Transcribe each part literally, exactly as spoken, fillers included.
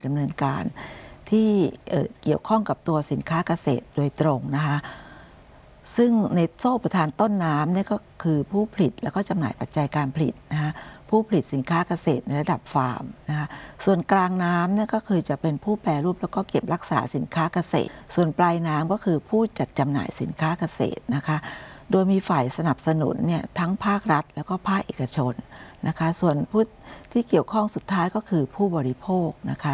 ดำเนินการที่เอ่อเกี่ยวข้องกับตัวสินค้าเกษตรโดยตรงนะคะซึ่งในโซ่อุปทานต้นน้ำเนี่ยก็คือผู้ผลิตแล้วก็จำหน่ายปัจจัยการผลิตนะคะผู้ผลิตสินค้าเกษตรในระดับฟาร์มนะคะส่วนกลางน้ำเนี่ยก็คือจะเป็นผู้แปรรูปแล้วก็เก็บรักษาสินค้าเกษตรส่วนปลายน้ำก็คือผู้จัดจำหน่ายสินค้าเกษตรนะคะโดยมีฝ่ายสนับสนุนเนี่ยทั้งภาครัฐแล้วก็ภาคเอกชนนะคะส่วนผู้ที่เกี่ยวข้องสุดท้ายก็คือผู้บริโภคนะคะ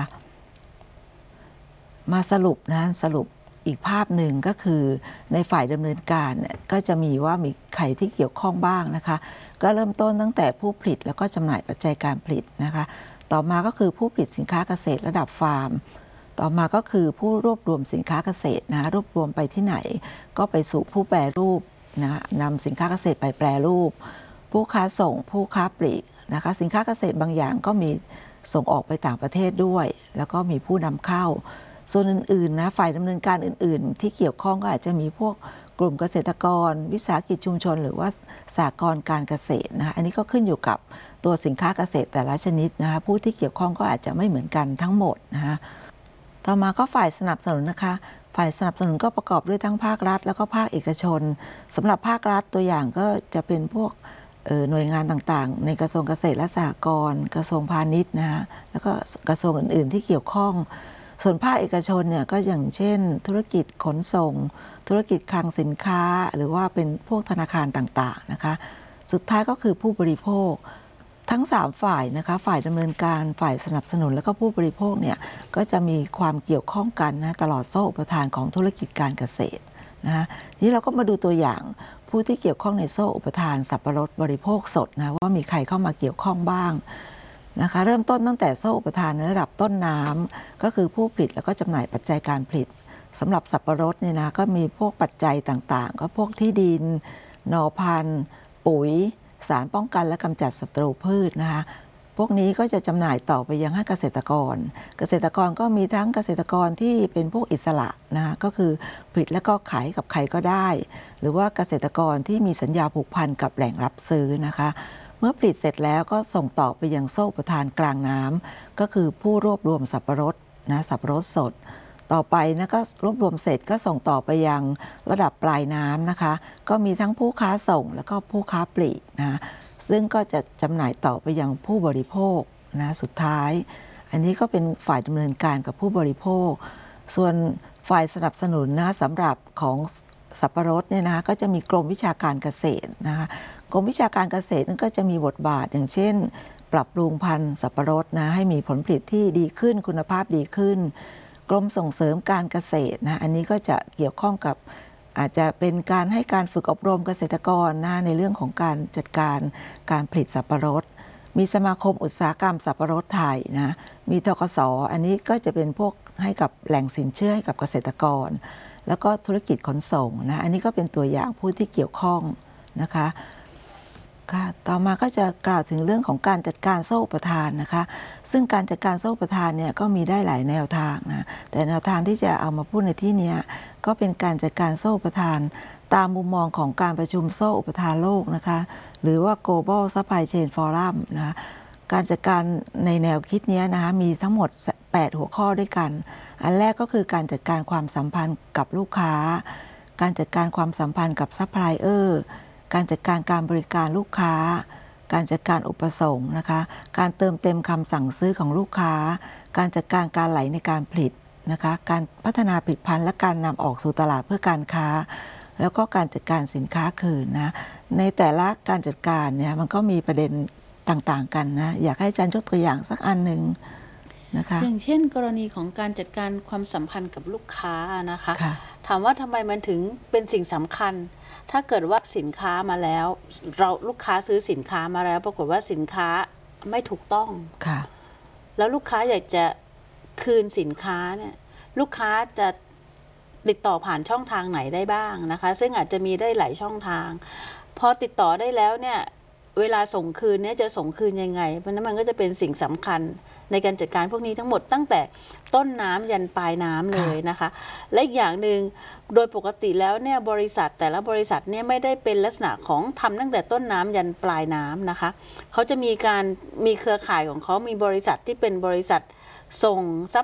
มาสรุปนะสรุปอีกภาพหนึ่งก็คือในฝ่ายดำเนินการเนี่ยก็จะมีว่ามีใครที่เกี่ยวข้องบ้างนะคะก็เริ่มต้นตั้งแต่ผู้ผลิตแล้วก็จำหน่ายปัจจัยการผลิตนะคะต่อมาก็คือผู้ผลิตสินค้าเกษตรระดับฟาร์มต่อมาก็คือผู้รวบรวมสินค้าเกษตรนะรวบรวมไปที่ไหนก็ไปสู่ผู้แปรรูปนะนำสินค้าเกษตรไปแปรรูปผู้ค้าส่งผู้ค้าปลีกนะคะสินค้าเกษตรบางอย่างก็มีส่งออกไปต่างประเทศด้วยแล้วก็มีผู้นำเข้าส่วนอื่นๆนะฝ่ายดำเนินการอื่นๆที่เกี่ยวข้องก็อาจจะมีพวกกลุ่มเกษตรกรวิสาหกิจชุมชนหรือว่าสหกรณ์การเกษตรนะคะอันนี้ก็ขึ้นอยู่กับตัวสินค้าเกษตรแต่ละชนิดนะคะผู้ที่เกี่ยวข้องก็อาจจะไม่เหมือนกันทั้งหมดนะคะต่อมาก็ฝ่ายสนับสนุนนะคะฝ่ายสนับสนุนก็ประกอบด้วยทั้งภาครัฐแล้วก็ภาคเอกชนสำหรับภาครัฐตัวอย่างก็จะเป็นพวกหน่วยงานต่างๆในกระทรวงเกษตรและสหกรณ์กระทรวงพาณิชย์นะคะแล้วก็กระทรวงอื่นๆที่เกี่ยวข้องส่วนภาคเอกชนเนี่ยก็อย่างเช่นธุรกิจขนส่งธุรกิจคลังสินค้าหรือว่าเป็นพวกธนาคารต่างๆนะคะสุดท้ายก็คือผู้บริโภคทั้งสามฝ่ายนะคะฝ่ายดำเนินการฝ่ายสนับสนุนแล้วก็ผู้บริโภคเนี่ยก็จะมีความเกี่ยวข้องกันนะตลอดโซ่อุปทานของธุรกิจการเกษตรนะคะทีนี้เราก็มาดูตัวอย่างผู้ที่เกี่ยวข้องในโซ่อุปทานสับปะรดบริโภคสดนะว่ามีใครเข้ามาเกี่ยวข้องบ้างนะคะเริ่มต้นตั้งแต่โซ่อุปทานในระดับต้นน้ำก็คือผู้ผลิตแล้วก็จำหน่ายปัจจัยการผลิตสำหรับสับปะรดเนี่ยนะก็มีพวกปัจจัยต่างๆก็พวกที่ดินหน่อพันธุ์ปุ๋ยสารป้องกันและกำจัดศัตรูพืชนะคะพวกนี้ก็จะจำหน่ายต่อไปยังให้เกษตรกรเกษตรกรก็มีทั้งเกษตรกรที่เป็นพวกอิสระนะคะก็คือผลิตแล้วก็ขายกับใครก็ได้หรือว่าเกษตรกรที่มีสัญญาผูกพันกับแหล่งรับซื้อนะคะเมื่อผลิตเสร็จแล้วก็ส่งต่อไปยังโซ่อุปทานกลางน้ำก็คือผู้รวบรวมสับปะรดนะสับปะรดสดต่อไปนะก็รวบรวมเสร็จก็ส่งต่อไปยังระดับปลายน้ำนะคะก็มีทั้งผู้ค้าส่งแล้วก็ผู้ค้าปลีกนะซึ่งก็จะจำหน่ายต่อไปยังผู้บริโภคนะสุดท้ายอันนี้ก็เป็นฝ่ายดำเนินการกับผู้บริโภคส่วนฝ่ายสนับสนุนนะสำหรับของสับปะรดเนี่ยนะก็จะมีกรมวิชาการเกษตรนะคะกรมวิชาการเกษตรนั้นก็จะมีบทบาทอย่างเช่นปรับปรุงพันธุ์สับปะรดนะให้มีผลผลิตที่ดีขึ้นคุณภาพดีขึ้นกรมส่งเสริมการเกษตรนะอันนี้ก็จะเกี่ยวข้องกับอาจจะเป็นการให้การฝึกอบรมเกษตรกรนะในเรื่องของการจัดการการผลิตสับปะรดมีสมาคมอุตสาหกรรมสับปะรดไทยนะมีธกส.อันนี้ก็จะเป็นพวกให้กับแหล่งสินเชื่อให้กับเกษตรกรแล้วก็ธุรกิจขนส่งนะอันนี้ก็เป็นตัวอย่างผู้ที่เกี่ยวข้องนะคะค่ะต่อมาก็จะกล่าวถึงเรื่องของการจัดการโซ่อุปทานนะคะซึ่งการจัดการโซ่อุปทานเนี่ยก็มีได้หลายแนวทางนะแต่แนวทางที่จะเอามาพูดในที่นี้ก็เป็นการจัดการโซ่อุปทานตามมุมมองของการประชุมโซ่อุปทานโลกนะคะหรือว่า Global Supply Chain Forum นะคะการจัดการในแนวคิดนี้นะคะมีทั้งหมดแปดหัวข้อด้วยกันอันแรกก็คือการจัดการความสัมพันธ์กับลูกค้าการจัดการความสัมพันธ์กับซัพพลายเออร์การจัดการการบริการลูกค้าการจัดการอุปสงค์นะคะการเติมเต็มคำสั่งซื้อของลูกค้าการจัดการการไหลในการผลิตนะคะการพัฒนาผลิตภัณฑ์และการนำออกสู่ตลาดเพื่อการค้าแล้วก็การจัดการสินค้าคืนนะในแต่ละการจัดการเนี่ยมันก็มีประเด็นต่างๆกันนะอยากให้อาจารย์ยกตัวอย่างสักอันหนึ่งนะคะอย่างเช่นกรณีของการจัดการความสัมพันธ์กับลูกค้านะคะถามว่าทำไมมันถึงเป็นสิ่งสำคัญถ้าเกิดว่าสินค้ามาแล้วเราลูกค้าซื้อสินค้ามาแล้วปรากฏว่าสินค้าไม่ถูกต้องค่ะแล้วลูกค้าอยากจะคืนสินค้าเนี่ยลูกค้าจะติดต่อผ่านช่องทางไหนได้บ้างนะคะซึ่งอาจจะมีได้หลายช่องทางพอติดต่อได้แล้วเนี่ยเวลาส่งคืนเนี่ยจะส่งคืนยังไงเพราะนั้นมันก็จะเป็นสิ่งสำคัญในการจัดการพวกนี้ทั้งหมดตั้งแต่ต้นน้ำยันปลายน้ำเลยนะคะและอีกอย่างหนึ่งโดยปกติแล้วเนี่ยบริษัทแต่ละบริษัทเนี่ยไม่ได้เป็นลักษณะของทำตั้งแต่ต้นน้ำยันปลายน้ำนะคะเขาจะมีการมีเครือข่ายของเขามีบริษัทที่เป็นบริษัทส่งซัพ